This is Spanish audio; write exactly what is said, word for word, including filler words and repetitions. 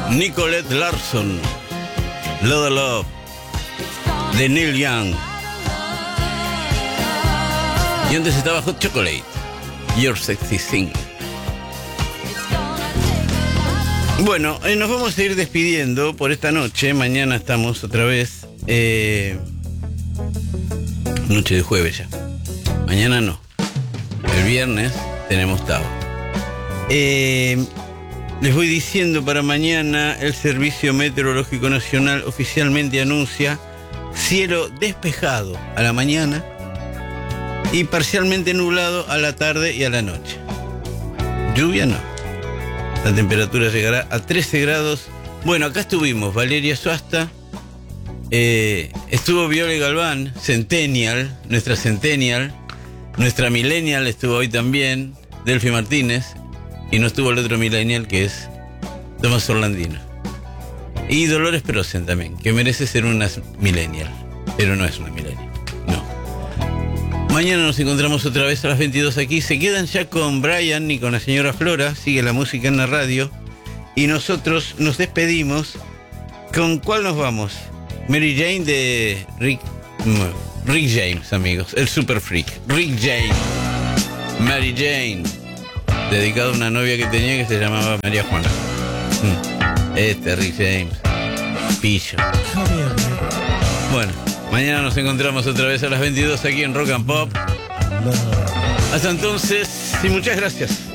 Nicolette Larson, Love Love, de Neil Young. Y antes estaba Hot Chocolate, Your Sexy Thing. Bueno, eh, nos vamos a ir despidiendo por esta noche. Mañana estamos otra vez. Eh, noche de jueves ya. Mañana no. El viernes tenemos Tao. Eh, les voy diciendo para mañana, el Servicio Meteorológico Nacional oficialmente anuncia cielo despejado a la mañana y parcialmente nublado a la tarde y a la noche. Lluvia no. La temperatura llegará a trece grados. Bueno, acá estuvimos Valeria Suasta, eh, estuvo Viole Galván, Centennial, nuestra Centennial, nuestra Millennial estuvo hoy también, Delphi Martínez, y no estuvo el otro Millennial que es Tomás Orlandino. Y Dolores Prosen también, que merece ser una Millennial, pero no es una Millennial, no. Mañana nos encontramos otra vez a las veintidós aquí. Se quedan ya con Brian y con la señora Flora. Sigue la música en la radio. Y nosotros nos despedimos. ¿Con cuál nos vamos? Mary Jane de Rick... Rick James, amigos. El Super Freak. Rick James. Mary Jane. Dedicado a una novia que tenía que se llamaba María Juana. Este Rick James. Pillo. Bueno. Mañana nos encontramos otra vez a las veintidós aquí en Rock and Pop. Hasta entonces y muchas gracias.